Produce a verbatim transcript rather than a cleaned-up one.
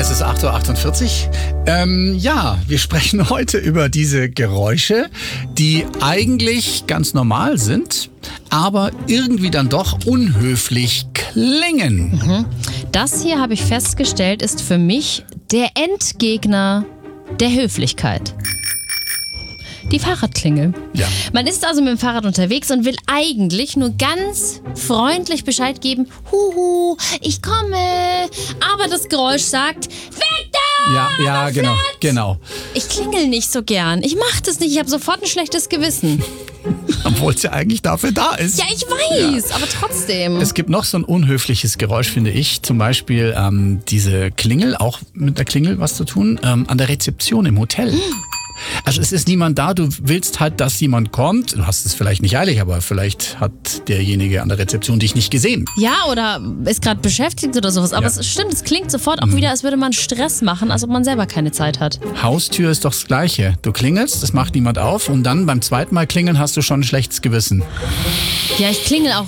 Es ist acht Uhr achtundvierzig. Ähm, ja, wir sprechen heute über diese Geräusche, die eigentlich ganz normal sind, aber irgendwie dann doch unhöflich klingen. Mhm. Das hier, habe ich festgestellt, ist für mich der Endgegner der Höflichkeit. Die Fahrradklingel. Ja. Man ist also mit dem Fahrrad unterwegs und will eigentlich nur ganz freundlich Bescheid geben, huhu, ich komme. Aber das Geräusch sagt, weg da! Ja, ja, genau, flott! genau. Ich klingel nicht so gern. Ich mach das nicht. Ich habe sofort ein schlechtes Gewissen. Obwohl es ja eigentlich dafür da ist. Ja, ich weiß, ja. aber trotzdem. Es gibt noch so ein unhöfliches Geräusch, finde ich. Zum Beispiel ähm, diese Klingel, auch mit der Klingel was zu tun, ähm, an der Rezeption im Hotel. Hm. Also es ist niemand da, du willst halt, dass jemand kommt. Du hast es vielleicht nicht eilig, aber vielleicht hat derjenige an der Rezeption dich nicht gesehen. Ja, oder ist gerade beschäftigt oder sowas. Aber Ja. es stimmt, es klingt sofort auch wieder, als würde man Stress machen, als ob man selber keine Zeit hat. Haustür ist doch das Gleiche. Du klingelst, es macht niemand auf und dann beim zweiten Mal klingeln hast du schon ein schlechtes Gewissen. Ja, ich klingel auch